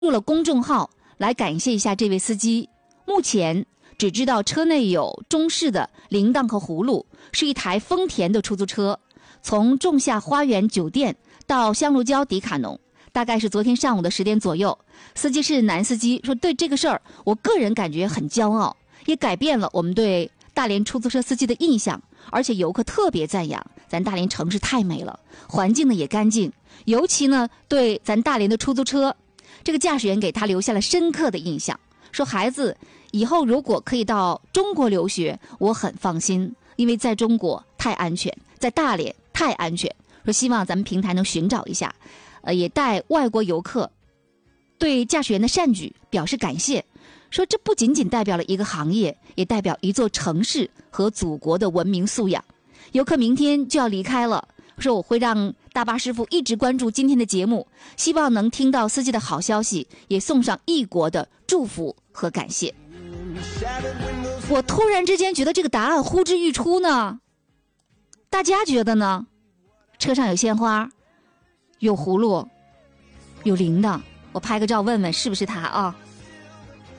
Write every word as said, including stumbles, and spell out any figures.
入了公众号来感谢一下这位司机。目前只知道车内有中式的铃铛和葫芦，是一台丰田的出租车，从仲夏花园酒店到香炉礁迪卡侬，大概是昨天上午的十点左右。司机是男司机，说对这个事儿，我个人感觉很骄傲，也改变了我们对大连出租车司机的印象，而且游客特别赞扬咱大连城市太美了，环境呢也干净，尤其呢对咱大连的出租车这个驾驶员给他留下了深刻的印象，说孩子以后如果可以到中国留学，我很放心，因为在中国太安全，在大连太安全。说希望咱们平台能寻找一下，呃，也带外国游客对驾驶员的善举表示感谢。说这不仅仅代表了一个行业，也代表一座城市和祖国的文明素养。游客明天就要离开了，说我会让大巴师傅一直关注今天的节目，希望能听到司机的好消息，也送上异国的祝福和感谢。我突然之间觉得这个答案呼之欲出呢，大家觉得呢？车上有鲜花，有葫芦，有铃铛，我拍个照问问是不是他啊？